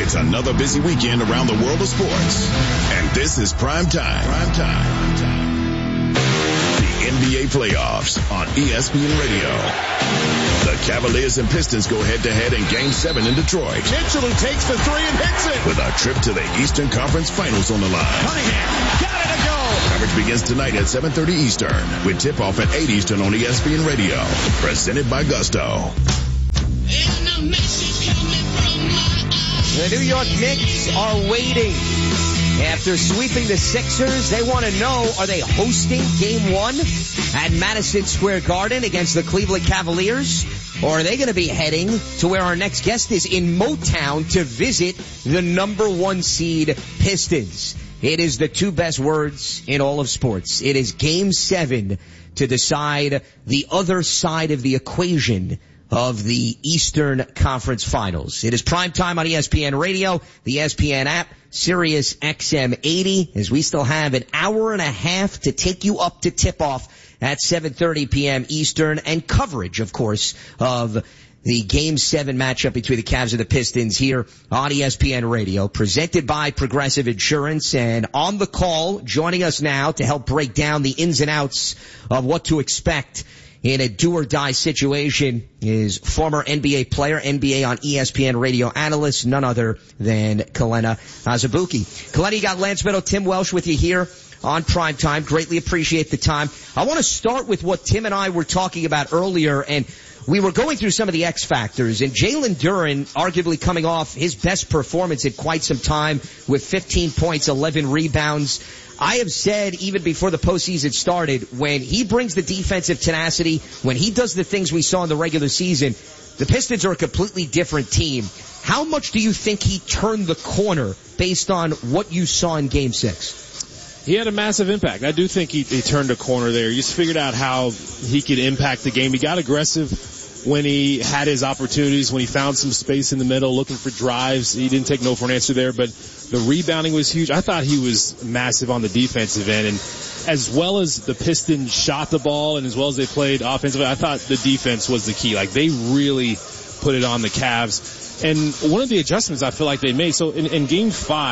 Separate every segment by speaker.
Speaker 1: It's another busy weekend around the world of sports. And this is Prime Time. The NBA playoffs on ESPN Radio. The Cavaliers and Pistons go head-to-head in Game 7 in Detroit.
Speaker 2: Mitchell, who takes the three and hits it.
Speaker 1: With a trip to the Eastern Conference Finals on the line.
Speaker 2: Cunningham, got it to go.
Speaker 1: Coverage begins tonight at 7:30 Eastern, with tip-off at 8 Eastern on ESPN Radio. Presented by Gusto.
Speaker 3: The New York Knicks are waiting. After sweeping the Sixers, they want to know, are they hosting Game 1 at Madison Square Garden against the Cleveland Cavaliers? Or are they going to be heading to where our next guest is in Motown to visit the number 1 seed Pistons? It is the two best words in all of sports. It is Game 7 to decide the other side of the equation of the Eastern Conference Finals. It is prime time on ESPN Radio, the ESPN app, Sirius XM 80, as we still have an hour and a half to take you up to tip-off at 7:30 p.m. Eastern, and coverage, of course, of the Game 7 matchup between the Cavs and the Pistons here on ESPN Radio, presented by Progressive Insurance. And on the call, joining us now to help break down the ins and outs of what to expect in a do-or-die situation is former NBA player, NBA on ESPN radio analyst, none other than Kelena Azubuike. Kelena, you got Lance Meadow, Tim Welsh with you here on Prime Time. Greatly appreciate the time. I want to start with what Tim and I were talking about earlier, and we were going through some of the X factors, and Jalen Duren arguably coming off his best performance in quite some time with 15 points, 11 rebounds. I have said even before the postseason started, when he brings the defensive tenacity, when he does the things we saw in the regular season, the Pistons are a completely different team. How much do you think he turned the corner based on what you saw in Game 6?
Speaker 4: He had a massive impact. I do think he turned a corner there. He just figured out how he could impact the game. He got aggressive when he had his opportunities, when he found some space in the middle, looking for drives. He didn't take no for an answer there, but the rebounding was huge. I thought he was massive on the defensive end, and as well as the Pistons shot the ball and as well as they played offensively, I thought the defense was the key. Like, they really put it on the Cavs. And one of the adjustments I feel like they made, so in Game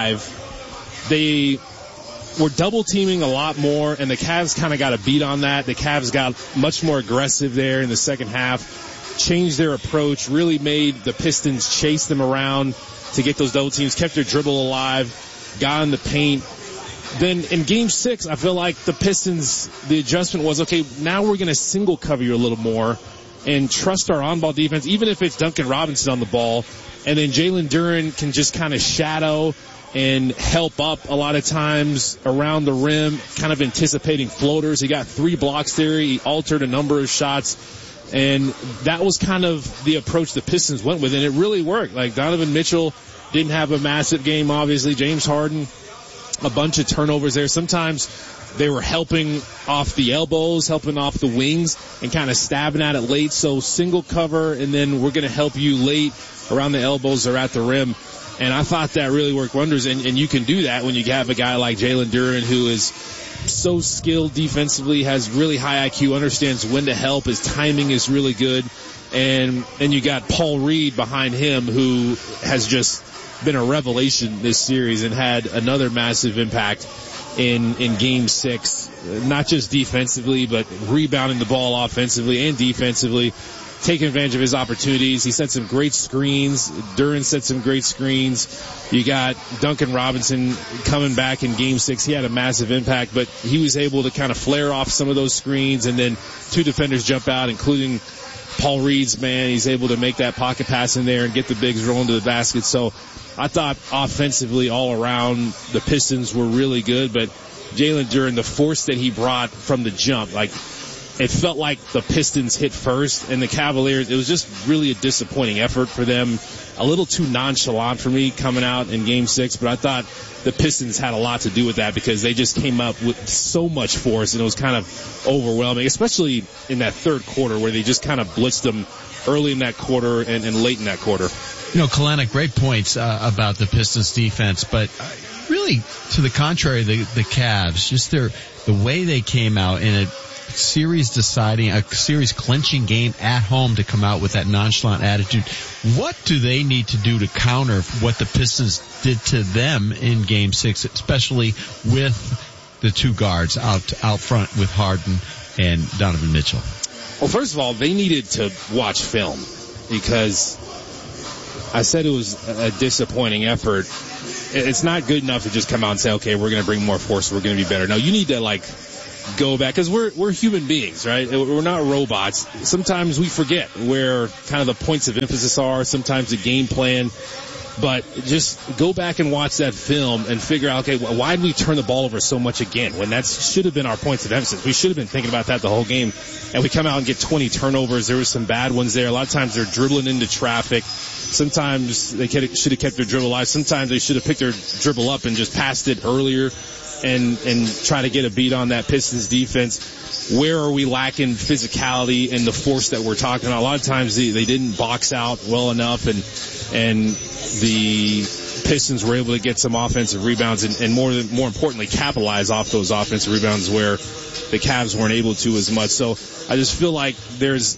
Speaker 4: 5, they were double teaming a lot more, and the Cavs kind of got a beat on that. The Cavs got much more aggressive there in the second half, changed their approach, really made the Pistons chase them around to get those double teams, kept their dribble alive, got in the paint. Then in Game 6, I feel like the Pistons, the adjustment was, okay, now we're going to single cover you a little more and trust our on-ball defense, even if it's Duncan Robinson on the ball. And then Jalen Duren can just kind of shadow and help up a lot of times around the rim, kind of anticipating floaters. He got 3 blocks there. He altered a number of shots. And that was kind of the approach the Pistons went with, and it really worked. Like, Donovan Mitchell didn't have a massive game, obviously. James Harden, a bunch of turnovers there. Sometimes they were helping off the elbows, helping off the wings, and kind of stabbing at it late. So single cover, and then we're going to help you late around the elbows or at the rim. And I thought that really worked wonders. And you can do that when you have a guy like Jalen Duren, who is so skilled defensively, has really high IQ, understands when to help. His timing is really good. And you got Paul Reed behind him, who has just been a revelation this series and had another massive impact in Game 6, not just defensively, but rebounding the ball offensively and defensively, taking advantage of his opportunities. He set some great screens. Duren set some great screens. You got Duncan Robinson coming back in Game 6. He had a massive impact, but he was able to kind of flare off some of those screens, and then 2 defenders jump out, including Paul Reed's man. He's able to make that pocket pass in there and get the bigs rolling to the basket. So I thought offensively all around the Pistons were really good, but Jalen Duren, the force that he brought from the jump, like, it felt like the Pistons hit first, and the Cavaliers, it was just really a disappointing effort for them. A little too nonchalant for me coming out in Game 6, but I thought the Pistons had a lot to do with that because they just came up with so much force, and it was kind of overwhelming, especially in that third quarter where they just kind of blitzed them early in that quarter and late in that quarter.
Speaker 5: You know, Kelena, great points about the Pistons defense, but really, to the contrary, the Cavs, just the way they came out, and it series deciding, a series clinching game at home to come out with that nonchalant attitude. What do they need to do to counter what the Pistons did to them in Game 6, especially with the two guards out front with Harden and Donovan Mitchell?
Speaker 4: Well, first of all, they needed to watch film because I said it was a disappointing effort. It's not good enough to just come out and say, okay, we're going to bring more force, we're going to be better. No, you need to go back, because we're human beings, right? We're not robots. Sometimes we forget where kind of the points of emphasis are, sometimes the game plan. But just go back and watch that film and figure out, okay, why did we turn the ball over so much again when that should have been our points of emphasis? We should have been thinking about that the whole game. And we come out and get 20 turnovers. There were some bad ones there. A lot of times they're dribbling into traffic. Sometimes they should have kept their dribble alive. Sometimes they should have picked their dribble up and just passed it earlier and try to get a beat on that Pistons defense. Where are we lacking physicality and the force that we're talking about? A lot of times they didn't box out well enough, and the Pistons were able to get some offensive rebounds and more importantly capitalize off those offensive rebounds where the Cavs weren't able to as much. So I just feel like there's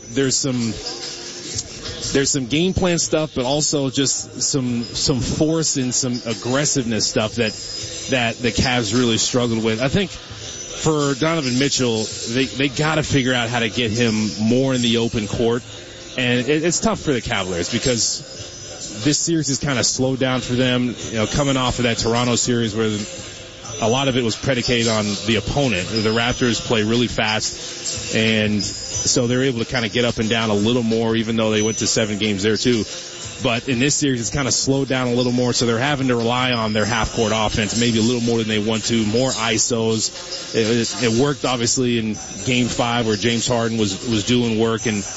Speaker 4: some game plan stuff, but also just some force and some aggressiveness stuff that the Cavs really struggled with. I think for Donovan Mitchell, they got to figure out how to get him more in the open court, and it's tough for the Cavaliers because this series is kind of slowed down for them, coming off of that Toronto series where a lot of it was predicated on the opponent. The Raptors play really fast, and so they're able to kind of get up and down a little more, even though they went to 7 games there too. But in this series, it's kind of slowed down a little more, so they're having to rely on their half-court offense, maybe a little more than they want to, more ISOs. It worked, obviously, in Game 5 where James Harden was doing work and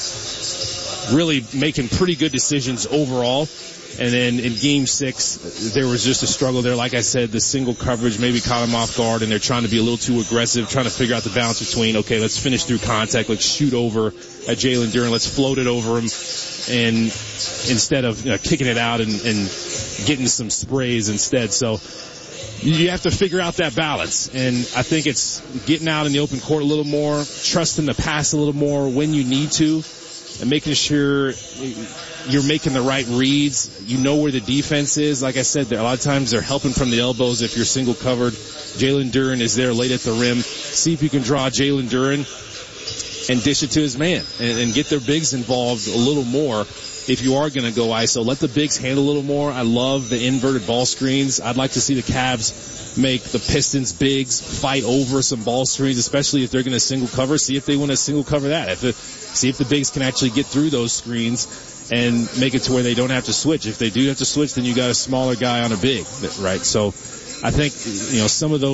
Speaker 4: really making pretty good decisions overall. And then in Game 6, there was just a struggle there. Like I said, the single coverage maybe caught them off guard, and they're trying to be a little too aggressive, trying to figure out the balance between, okay, let's finish through contact, let's shoot over at Jalen Duren, let's float it over him, and instead of kicking it out and getting some sprays instead. So you have to figure out that balance. And I think it's getting out in the open court a little more, trusting the pass a little more when you need to, and making sure you're making the right reads. You know where the defense is. Like I said, a lot of times they're helping from the elbows if you're single covered. Jalen Duren is there late at the rim. See if you can draw Jalen Duren and dish it to his man and get their bigs involved a little more. If you are going to go ISO, let the bigs handle a little more. I love the inverted ball screens. I'd like to see the Cavs make the Pistons bigs fight over some ball screens, especially if they're going to single cover. See if they want to single cover that. See if the bigs can actually get through those screens and make it to where they don't have to switch. If they do have to switch, then you got a smaller guy on a big, right? So I think, some of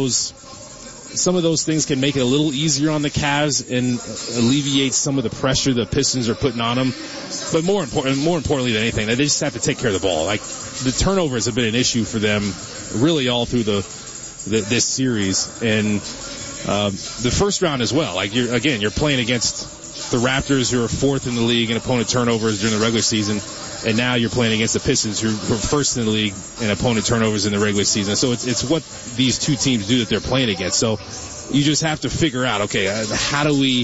Speaker 4: those things can make it a little easier on the Cavs and alleviate some of the pressure the Pistons are putting on them. But more importantly than anything, they just have to take care of the ball. Like, the turnovers have been an issue for them really all through this series. And the first round as well. Like, you're playing against the Raptors, who are 4th in the league in opponent turnovers during the regular season, and now you're playing against the Pistons, who are 1st in the league in opponent turnovers in the regular season. So it's what these two teams do that they're playing against. So you just have to figure out, okay, how do we,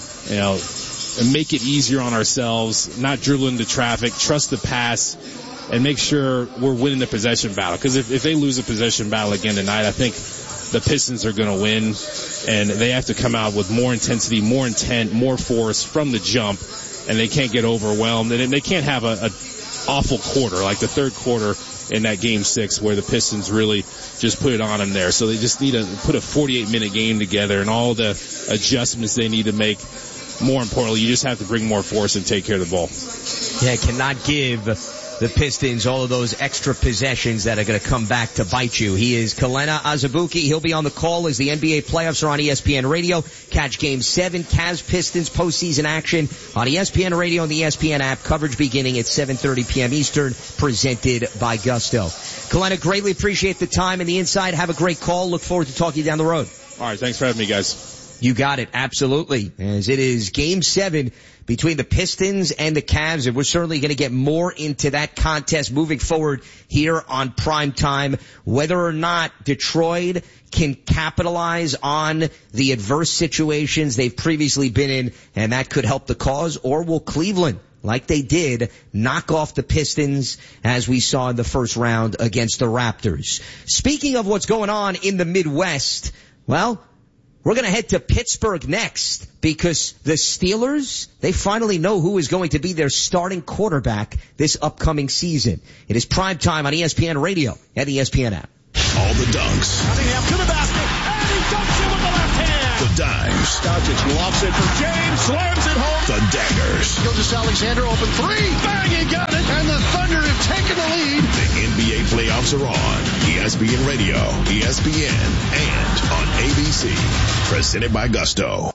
Speaker 4: make it easier on ourselves, not dribble into traffic, trust the pass, and make sure we're winning the possession battle. Because if they lose a possession battle again tonight, I think the Pistons are going to win, and they have to come out with more intensity, more intent, more force from the jump, and they can't get overwhelmed, and they can't have an awful quarter like the third quarter in that Game 6 where the Pistons really just put it on them there. So they just need to put a 48-minute game together and all the adjustments they need to make. More importantly, you just have to bring more force and take care of the ball.
Speaker 3: Yeah, cannot give the Pistons all of those extra possessions that are going to come back to bite you. He is Kelena Azubuike. He'll be on the call as the NBA playoffs are on ESPN Radio. Catch Game 7, Cavs Pistons postseason action on ESPN Radio and the ESPN app. Coverage beginning at 7:30 p.m. Eastern, presented by Gusto. Kelena, greatly appreciate the time and the insight. Have a great call. Look forward to talking to you down the road.
Speaker 4: All right, thanks for having me, guys.
Speaker 3: You got it. Absolutely. As it is Game 7 between the Pistons and the Cavs, and we're certainly going to get more into that contest moving forward here on Primetime. Whether or not Detroit can capitalize on the adverse situations they've previously been in, and that could help the cause, or will Cleveland, like they did, knock off the Pistons as we saw in the first round against the Raptors. Speaking of what's going on in the Midwest, well, we're going to head to Pittsburgh next because the Steelers, they finally know who is going to be their starting quarterback this upcoming season. It is Primetime on ESPN Radio and the ESPN app.
Speaker 1: All the dunks.
Speaker 2: Cunningham to the basket, and he dunks it with the left hand.
Speaker 1: The dimes.
Speaker 2: Doncic lofts it for James, slams it home.
Speaker 1: The daggers.
Speaker 2: Gilgeous-Alexander open three. Bang, he got it. And the Thunder have taken the lead.
Speaker 1: The NBA playoffs are on ESPN Radio, ESPN, and on ABC. Presented by Gusto.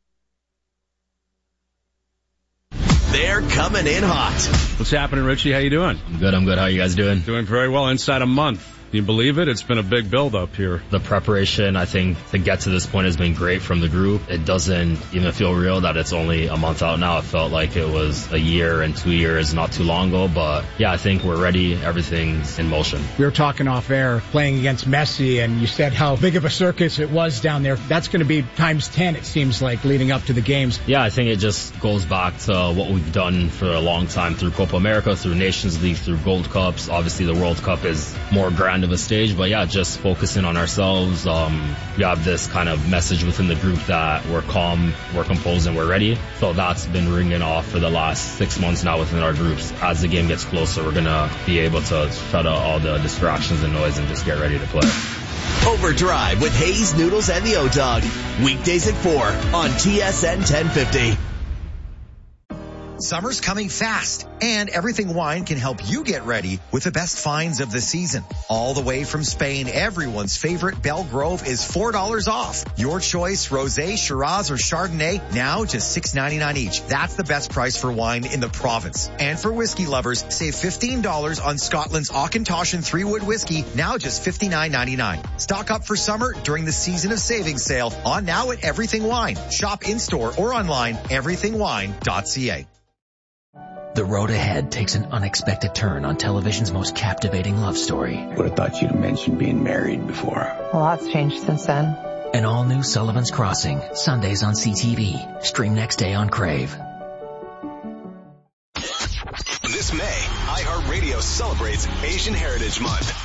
Speaker 6: They're coming in hot.
Speaker 7: What's happening, Richie? How you doing?
Speaker 8: I'm good. How are you guys doing?
Speaker 7: Doing very well. Inside a month. Can you believe it? It's been a big build-up here.
Speaker 8: The preparation, I think, to get to this point has been great from the group. It doesn't even feel real that it's only a month out now. It felt like it was a year and 2 years not too long ago. But, yeah, I think we're ready. Everything's in motion.
Speaker 9: We were talking off air, playing against Messi, and you said how big of a circus it was down there. That's going to be times 10, it seems like, leading up to the games.
Speaker 8: Yeah, I think it just goes back to what we've done for a long time through Copa America, through Nations League, through Gold Cups. Obviously, the World Cup is more grand of a stage, but yeah, just focusing on ourselves. We have this kind of message within the group that we're calm, we're composed, and we're ready. So that's been ringing off for the last 6 months now within our groups. As the game gets closer, we're going to be able to shut out all the distractions and noise and just get ready to play.
Speaker 6: Overdrive with Hayes, Noodles, and the O-Dog. Weekdays at 4 on TSN 1050.
Speaker 10: Summer's coming fast, and Everything Wine can help you get ready with the best finds of the season. All the way from Spain, everyone's favorite Belgrove is $4 off. Your choice, Rosé, Shiraz, or Chardonnay, now just $6.99 each. That's the best price for wine in the province. And for whiskey lovers, save $15 on Scotland's Auchentoshan 3-Wood whiskey, now just $59.99. Stock up for summer during the Season of Savings sale on now at Everything Wine. Shop in-store or online, everythingwine.ca.
Speaker 11: The road ahead takes an unexpected turn on television's most captivating love story.
Speaker 12: Would have thought you'd have mentioned being married before.
Speaker 13: A lot's changed since then.
Speaker 11: An all-new Sullivan's Crossing, Sundays on CTV. Stream next day on Crave.
Speaker 14: This May, iHeartRadio celebrates Asian Heritage Month.